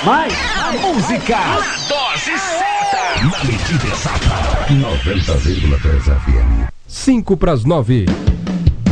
Mais. Música Na dose certa. na medida exata. 90,3 FM. 5 para as 9.